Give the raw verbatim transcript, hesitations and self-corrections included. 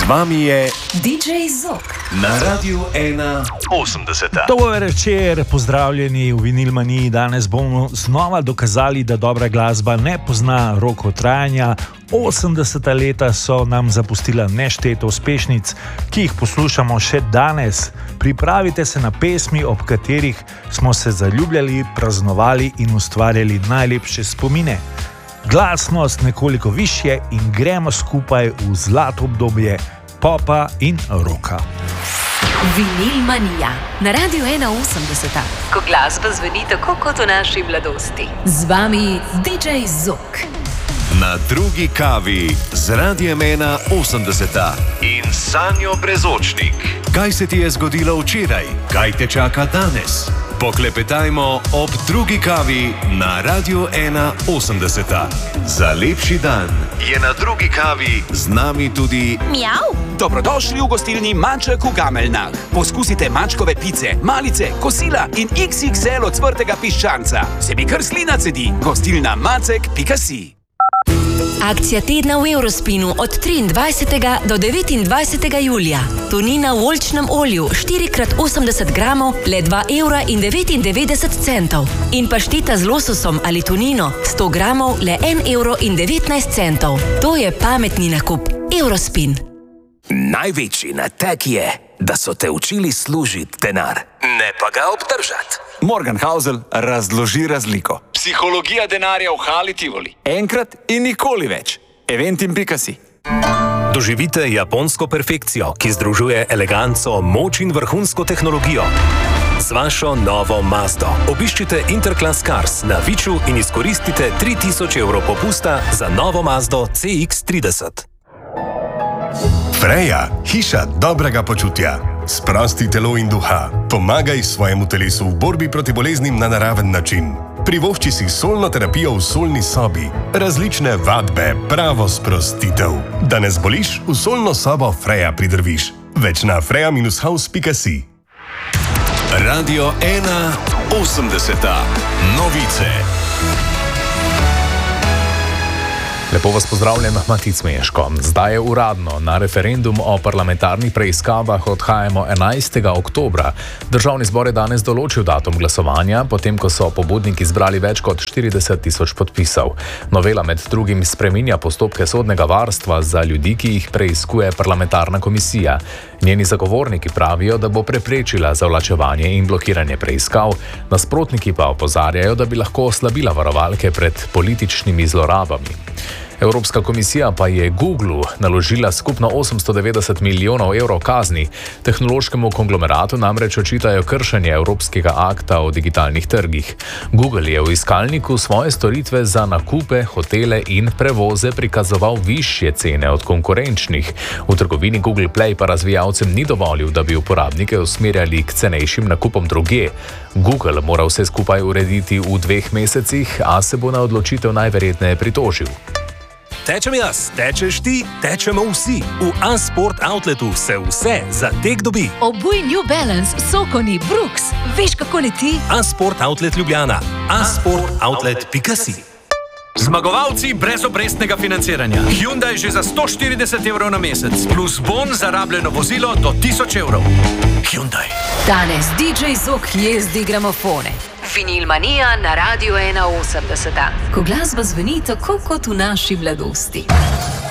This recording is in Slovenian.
Z vami je D J Zok na Radiu ena osemdeset. Dober večer, pozdravljeni v Vinilmaniji. Danes bomo znova dokazali, da dobra glasba ne pozna rokov trajanja. osemdeseta leta so nam zapustila nešteto uspešnic, ki jih poslušamo še danes. Pripravite se na pesmi, ob katerih smo se zaljubljali, praznovali in ustvarjali najlepše spomine. Glasnost nekoliko višje in gremo skupaj v zlato obdobje popa in roka. Vinilmanija na Radiu ena osemdeset, ko glasba zveni tako kot v naši mladosti. Z vami D J Zok. Na drugi kavi z Radiem ena osemdeset in Sanjo Brezočnik. Kaj se ti je zgodilo včeraj? Kaj te čaka danes? Poklepetajmo ob drugi kavi na Radiu ena osemdeset. Za lepši dan je na drugi kavi z nami tudi Mjav. Dobrodošli v gostilni Maček v Gameljnah. Poskusite mačkove pice, malice, kosila in iks iks el ocvrtega piščanca. Se mi kar slina cedi. Gostilna macek pika si. Akcija tedna v Eurospinu od triindvajsetega do devetindvajsetega julija. Tunina v oljčnem olju štiri krat osemdeset gramov, le dva evra in devetindevetdeset centov. In pašteta z lososom ali tunino sto gramov, le en evro in devetnajst centov. To je pametni nakup. Eurospin. Največji nateg je, da so te učili služiti denar, ne pa ga obdržati. Morgan Housel razloži razliko. Psihologija denarja v Hali Tivoli. Enkrat in nikoli več. Eventim pika si. Doživite japonsko perfekcijo, ki združuje eleganco, moč in vrhunsko tehnologijo. Z vašo novo Mazdo obiščite Interclass Cars na Viču in izkoristite tri tisoč evrov popusta za novo Mazdo C X trideset. Freja, hiša dobrega počutja. Sprosti telo in duha. Pomagaj svojemu telesu v borbi proti boleznim na naraven način. Privošči si solno terapijo v solni sobi. Različne vadbe, pravo sprostitev. Da ne zboliš, v solno sobo Freja pridrviš. Več na freja house pika si. Radio ena osemdeset. Novice. Lepo vas pozdravljam, Matic Meško. Zdaj je uradno. Na referendum o parlamentarnih preiskavah odhajamo enajstega oktobra. Državni zbor je danes določil datum glasovanja, potem ko so pobudniki zbrali več kot štirideset tisoč podpisov. Novela med drugim spreminja postopke sodnega varstva za ljudi, ki jih preiskuje parlamentarna komisija. Njeni zagovorniki pravijo, da bo preprečila zavlačevanje in blokiranje preiskav, nasprotniki pa opozarjajo, da bi lahko oslabila varovalke pred političnimi zlorabami. Evropska komisija pa je Googlu naložila skupno osemsto devetdeset milijonov evrov kazni. Tehnološkemu konglomeratu namreč očitajo kršenje Evropskega akta o digitalnih trgih. Google je v iskalniku svoje storitve za nakupe, hotele in prevoze prikazoval višje cene od konkurenčnih. V trgovini Google Play pa razvijalcem ni dovolil, da bi uporabnike usmerjali k cenejšim nakupom drugje. Google mora vse skupaj urediti v dveh mesecih, a se bo na odločitev najverjetneje pritožil. Tečem jaz, tečeš ti, tečemo vsi. V A-Sport Outletu se vse za tek dobi. Obuj New Balance, Sokoni, Brooks. Veš, kako leti? A-Sport Outlet Ljubljana. a sport outlet pika si. Zmagovalci brez obrestnega financiranja. Hyundai že za sto štirideset evrov na mesec, plus bon za rabljeno vozilo do tisoč evrov. Hyundai. Danes D J Zok jezdi gramofone. Vinilmanija na Radiu ena osemdeset, ko glasba zveni tako kot v naši mladosti.